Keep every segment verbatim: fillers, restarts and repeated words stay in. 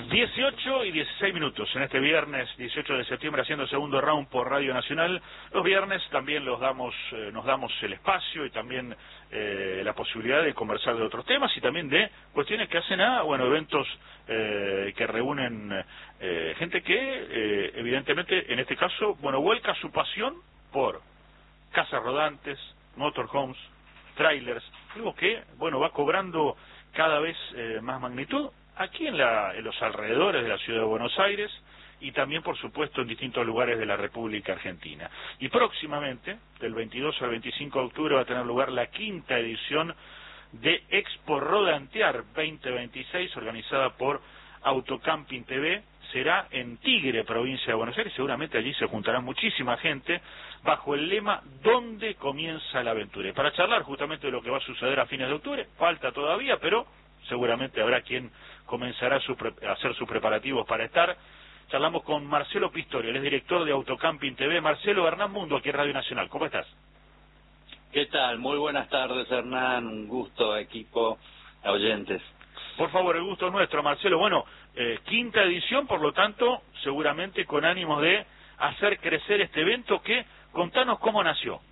dieciocho y dieciséis minutos en este viernes dieciocho de septiembre, haciendo segundo round por Radio Nacional. Los viernes también los damos, eh, nos damos el espacio y también eh, la posibilidad de conversar de otros temas y también de cuestiones que hacen a, bueno, eventos eh, que reúnen eh, gente que eh, evidentemente en este caso, bueno, vuelca su pasión por casas rodantes, motorhomes, trailers, algo que, bueno, va cobrando cada vez eh, más magnitud aquí en, la, en los alrededores de la ciudad de Buenos Aires y también, por supuesto, en distintos lugares de la República Argentina. Y próximamente, del veintidós al veinticinco de octubre, va a tener lugar la quinta edición de Expo Rodantear veinte veintiséis, organizada por Autocamping T V. Será en Tigre, provincia de Buenos Aires. Seguramente allí se juntará muchísima gente bajo el lema ¿Dónde comienza la aventura? Y para charlar justamente de lo que va a suceder a fines de octubre, falta todavía, pero seguramente habrá quien comenzará su a hacer sus preparativos para estar. Charlamos con Marcelo Pistorio, él es director de Autocamping T V. Marcelo, Hernán Mundo, aquí en Radio Nacional. ¿Cómo estás? ¿Qué tal? Muy buenas tardes, Hernán. Un gusto, equipo, oyentes. Por favor, el gusto es nuestro, Marcelo. Bueno, eh, quinta edición, por lo tanto, seguramente con ánimos de hacer crecer este evento que, contanos cómo nació.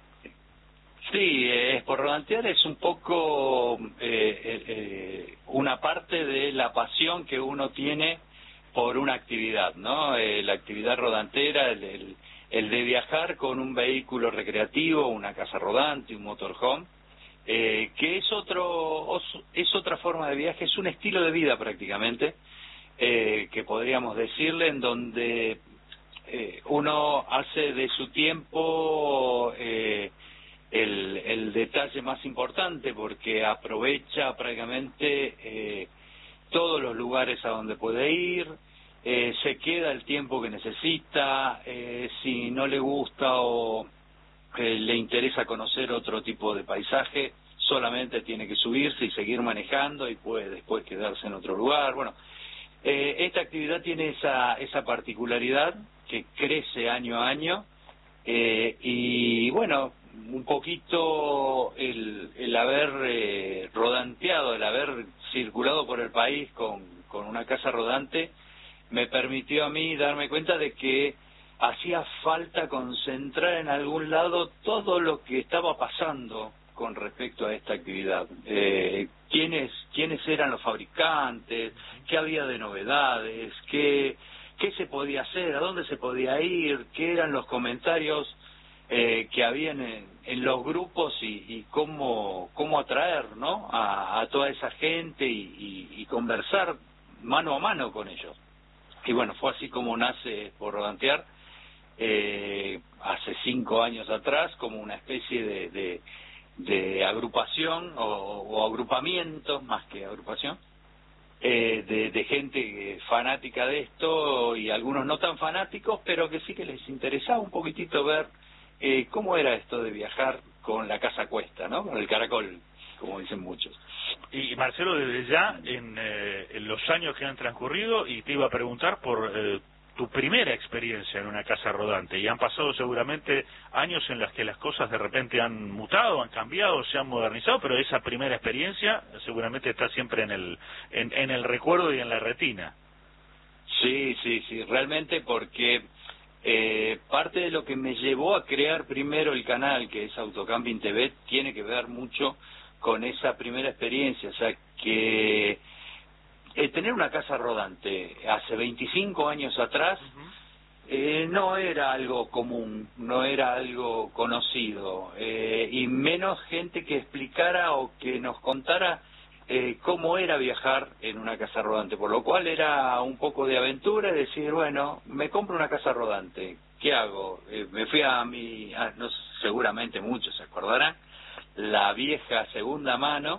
Sí, eh, Expo Rodantear es un poco eh, eh, una parte de la pasión que uno tiene por una actividad, ¿no? Eh, la actividad rodantera, el, el, el de viajar con un vehículo recreativo, una casa rodante, un motorhome, eh, que es otro es otra forma de viaje, es un estilo de vida prácticamente, eh, que podríamos decirle, en donde eh, uno hace de su tiempo eh, el, el detalle más importante, porque aprovecha prácticamente eh, todos los lugares a donde puede ir, eh, se queda el tiempo que necesita, eh, si no le gusta o eh, le interesa conocer otro tipo de paisaje, solamente tiene que subirse y seguir manejando y puede después quedarse en otro lugar. Bueno, eh, esta actividad tiene esa, esa particularidad que crece año a año, eh, y bueno, un poquito el, el haber eh, rodanteado, el haber circulado por el país con, con una casa rodante, me permitió a mí darme cuenta de que hacía falta concentrar en algún lado todo lo que estaba pasando con respecto a esta actividad. Eh, quiénes, quiénes eran los fabricantes, qué había de novedades, qué, qué se podía hacer, a dónde se podía ir, qué eran los comentarios Eh, que habían en, en los grupos y, y cómo cómo atraer, ¿no?, a, a toda esa gente y, y, y conversar mano a mano con ellos. Y bueno, fue así como nace Expo Rodantear, eh, hace cinco años atrás, como una especie de, de, de agrupación o, o agrupamiento, más que agrupación, eh, de, de gente fanática de esto y algunos no tan fanáticos, pero que sí que les interesaba un poquitito ver Eh, ¿cómo era esto de viajar con la casa a cuesta, ¿no? Con el caracol, como dicen muchos. Y Marcelo, desde ya, en, eh, en los años que han transcurrido, y te iba a preguntar por eh, tu primera experiencia en una casa rodante, y han pasado seguramente años en las que las cosas de repente han mutado, han cambiado, se han modernizado, pero esa primera experiencia seguramente está siempre en el, en, en el recuerdo y en la retina. Sí, sí, sí, realmente, porque Eh, parte de lo que me llevó a crear primero el canal, que es Autocamping T V, tiene que ver mucho con esa primera experiencia. O sea, que eh, tener una casa rodante hace veinticinco años atrás eh, no era algo común, no era algo conocido, eh, y menos gente que explicara o que nos contara Eh, cómo era viajar en una casa rodante, por lo cual era un poco de aventura, y decir, bueno, me compro una casa rodante, ¿qué hago? Eh, me fui a mi, a, no, seguramente muchos se acordarán, la vieja segunda mano,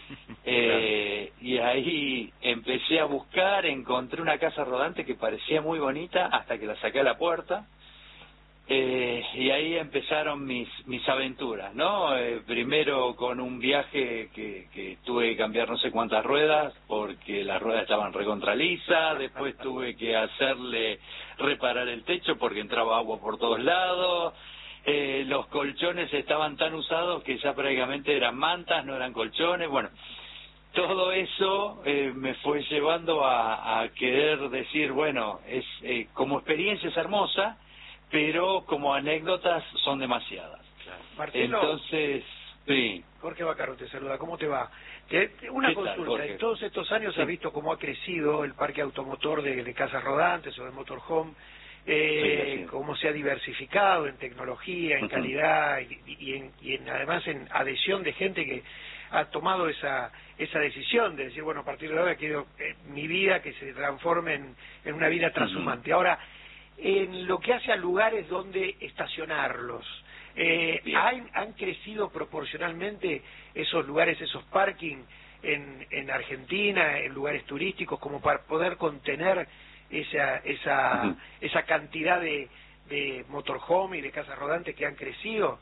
eh, y ahí empecé a buscar, encontré una casa rodante que parecía muy bonita hasta que la saqué a la puerta. Eh, y ahí empezaron mis mis aventuras, ¿no? Eh, primero con un viaje que, que tuve que cambiar no sé cuántas ruedas porque las ruedas estaban recontralisas, después tuve que hacerle reparar el techo porque entraba agua por todos lados, eh, los colchones estaban tan usados que ya prácticamente eran mantas, no eran colchones, bueno, todo eso eh, me fue llevando a, a querer decir, bueno, es eh, como experiencia es hermosa, pero como anécdotas son demasiadas. Claro. Marcelo, entonces, sí. Jorge Vaccaro te saluda, ¿cómo te va? Te, una consulta, tal, en todos estos años sí. has visto cómo ha crecido el parque automotor de, de casas rodantes o de motorhome, eh, sí, cómo se ha diversificado en tecnología, en uh-huh. calidad y, y, en, y en, además en adhesión de gente que ha tomado esa esa decisión de decir, bueno, a partir de ahora quiero eh, mi vida que se transforme en, en una vida transhumante. Uh-huh. Ahora, en lo que hace a lugares donde estacionarlos, eh, ¿han, ¿han crecido proporcionalmente esos lugares, esos parking en, en Argentina, en lugares turísticos, como para poder contener esa esa uh-huh. esa cantidad de, de motorhome y de casas rodantes que han crecido?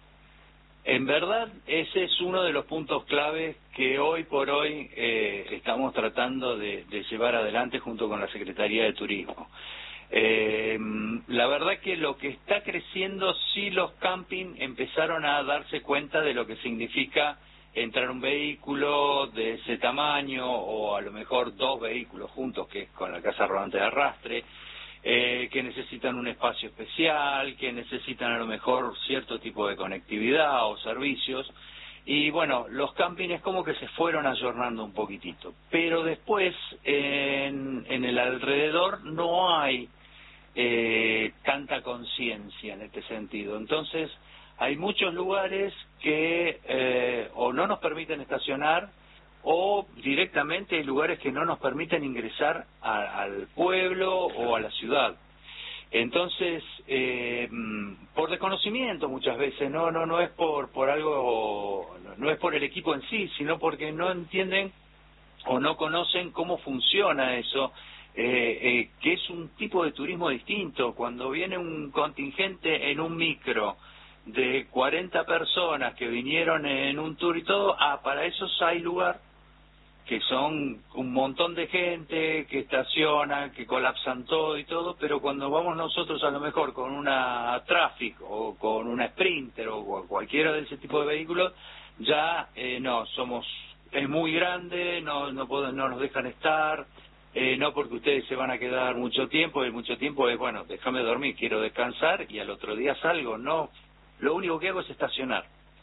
En verdad, ese es uno de los puntos claves que hoy por hoy eh, estamos tratando de, de llevar adelante junto con la Secretaría de Turismo. Eh, la verdad que lo que está creciendo, sí, los camping empezaron a darse cuenta de lo que significa entrar un vehículo de ese tamaño, o a lo mejor dos vehículos juntos, que es con la casa rodante de arrastre, eh, que necesitan un espacio especial, que necesitan a lo mejor cierto tipo de conectividad o servicios. Y bueno, los campings como que se fueron ayornando un poquitito, pero después en, en el alrededor no hay eh, tanta conciencia en este sentido. Entonces hay muchos lugares que eh, o no nos permiten estacionar, o directamente hay lugares que no nos permiten ingresar a, al pueblo o a la ciudad. Entonces, eh, por desconocimiento muchas veces, no no no es por por algo, no, no es por el equipo en sí, sino porque no entienden o no conocen cómo funciona eso, eh, eh, que es un tipo de turismo distinto. Cuando viene un contingente en un micro de cuarenta personas que vinieron en un tour y todo, ah, para esos hay lugar, que son un montón de gente que estaciona, que colapsan todo y todo, pero cuando vamos nosotros a lo mejor con una Traffic o con una Sprinter o cualquiera de ese tipo de vehículos, ya eh, no, somos, es muy grande, no no, puedo, no nos dejan estar, eh, no porque ustedes se van a quedar mucho tiempo, y mucho tiempo es, bueno, déjame dormir, quiero descansar y al otro día salgo, no, lo único que hago es estacionar.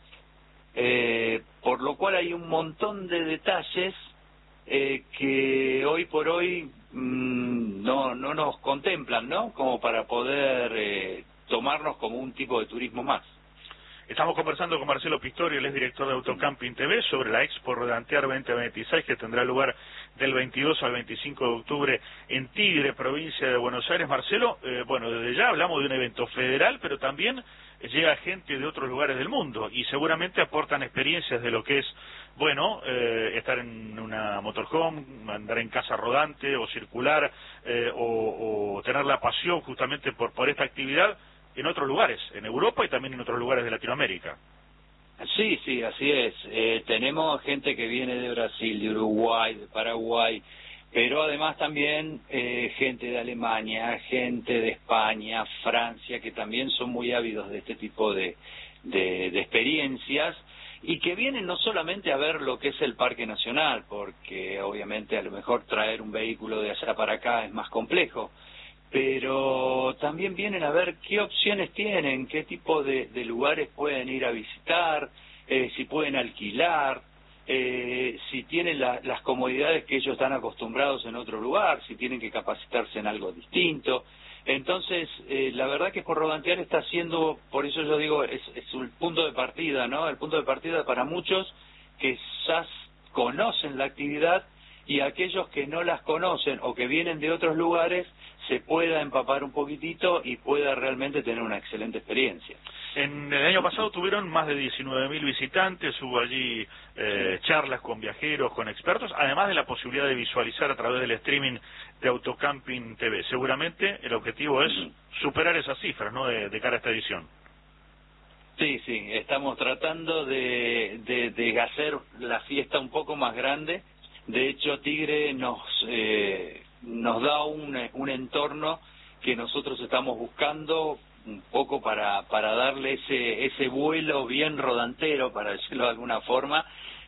Eh, por lo cual hay un montón de detalles Eh, que hoy por hoy mmm, no no nos contemplan, ¿no? Como para poder eh, tomarnos como un tipo de turismo más. Estamos conversando con Marcelo Pistorio, él es director de Autocamping T V, sobre la Expo Rodantear veinte veintiséis, que tendrá lugar del veintidós al veinticinco de octubre en Tigre, provincia de Buenos Aires. Marcelo, eh, bueno, desde ya hablamos de un evento federal, pero también llega gente de otros lugares del mundo y seguramente aportan experiencias de lo que es, bueno, eh, estar en una motorhome, andar en casa rodante o circular, eh, o, o tener la pasión justamente por, por esta actividad en otros lugares, en Europa y también en otros lugares de Latinoamérica. Sí, sí, así es. Eh, tenemos gente que viene de Brasil, de Uruguay, de Paraguay, pero además también eh, gente de Alemania, gente de España, Francia, que también son muy ávidos de este tipo de, de, de experiencias, y que vienen no solamente a ver lo que es el Parque Nacional, porque obviamente a lo mejor traer un vehículo de allá para acá es más complejo, pero también vienen a ver qué opciones tienen, qué tipo de, de lugares pueden ir a visitar, eh, si pueden alquilar, eh, si tienen la, las comodidades que ellos están acostumbrados en otro lugar, si tienen que capacitarse en algo distinto. Entonces, eh, la verdad que Expo Rodantear está haciendo, por eso yo digo, es, es un punto de partida, ¿no? El punto de partida para muchos que ya conocen la actividad, y aquellos que no las conocen o que vienen de otros lugares se pueda empapar un poquitito y pueda realmente tener una excelente experiencia. En el año pasado tuvieron más de diecinueve mil visitantes, hubo allí eh, charlas con viajeros, con expertos, además de la posibilidad de visualizar a través del streaming de Autocamping T V. Seguramente el objetivo es uh-huh. superar esas cifras, ¿no?, de, de cara a esta edición. Sí, sí, estamos tratando de, de, de hacer la fiesta un poco más grande. De hecho, Tigre nos eh, nos da un, un entorno que nosotros estamos buscando un poco para para darle ese ese vuelo bien rodantero, para decirlo de alguna forma,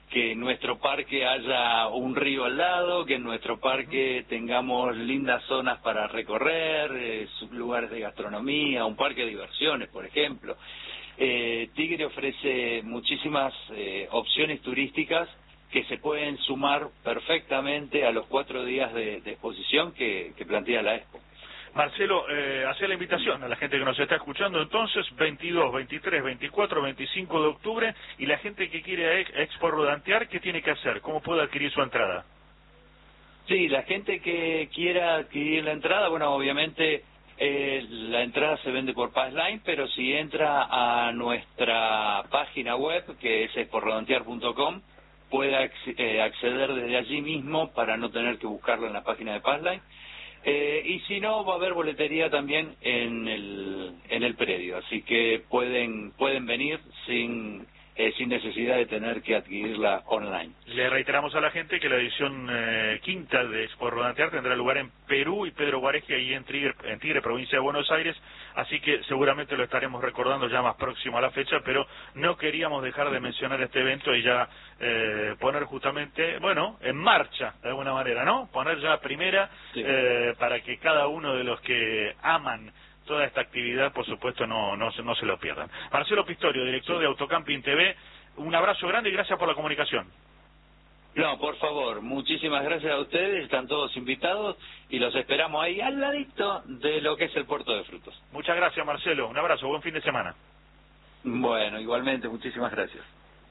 que en nuestro parque haya un río al lado, que en nuestro parque tengamos lindas zonas para recorrer, eh, lugares de gastronomía, un parque de diversiones, por ejemplo. Eh, Tigre ofrece muchísimas eh, opciones turísticas que se pueden sumar perfectamente a los cuatro días de, de exposición que, que plantea la Expo. Marcelo, eh, hacer la invitación a la gente que nos está escuchando entonces, veintidós, veintitrés, veinticuatro, veinticinco de octubre, y la gente que quiere a Expo Rodantear, ¿qué tiene que hacer? ¿Cómo puede adquirir su entrada? Sí, la gente que quiera adquirir la entrada, bueno, obviamente eh, la entrada se vende por Passline, pero si entra a nuestra página web, que es expo rodantear punto com, puede acceder desde allí mismo para no tener que buscarlo en la página de Passline. Eh, y si no, va a haber boletería también en el en el predio, así que pueden pueden venir sin eh, sin necesidad de tener que adquirirla online. Le reiteramos a la gente que la edición eh, quinta de Expo Rodantear tendrá lugar en Perú y Pedro Guareschi, ahí en Tigre, en Tigre, provincia de Buenos Aires, así que seguramente lo estaremos recordando ya más próximo a la fecha, pero no queríamos dejar de mencionar este evento y ya eh, poner justamente, bueno, en marcha, de alguna manera, ¿no? Poner ya primera, sí. eh, para que cada uno de los que aman toda esta actividad, por supuesto, no no, no se lo pierdan. Marcelo Pistorio, director sí. de Autocamping T V, un abrazo grande y gracias por la comunicación. No, por favor, muchísimas gracias a ustedes, están todos invitados y los esperamos ahí al ladito de lo que es el Puerto de Frutos. Muchas gracias, Marcelo, un abrazo, buen fin de semana. Bueno, igualmente, muchísimas gracias.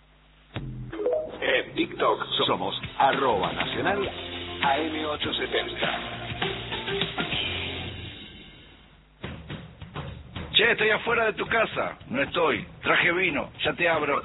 En TikTok somos arroba nacional A M ochocientos setenta. Che, estoy afuera de tu casa. No estoy. Traje vino. Ya te abro.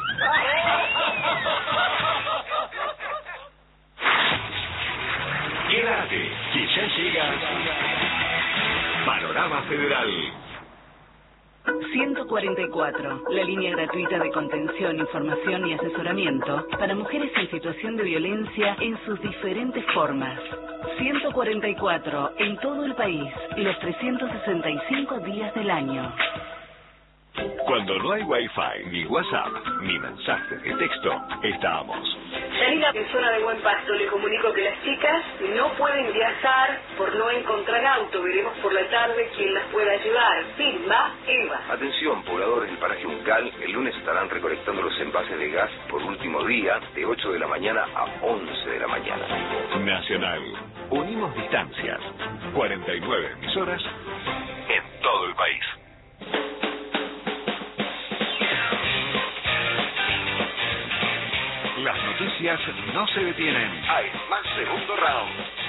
Quédate, que ya llega Panorama Federal. ciento cuarenta y cuatro, la línea gratuita de contención, información y asesoramiento para mujeres en situación de violencia en sus diferentes formas. ciento cuarenta y cuatro, en todo el país, los trescientos sesenta y cinco días del año. Cuando no hay Wi-Fi, ni WhatsApp, ni mensajes de texto, estamos. Salida en zona de Buen Pasto, le comunico que las chicas no pueden viajar por no encontrar auto. Veremos por la tarde quién las puede ayudar. Firma Eva. Atención, pobladores del paraje Uncal, el lunes estarán recolectando los envases de gas por último día, de ocho de la mañana a once de la mañana. Nacional. Unimos distancias. cuarenta y nueve emisoras en todo el país. Las noticias no se detienen. Hay más segundo round.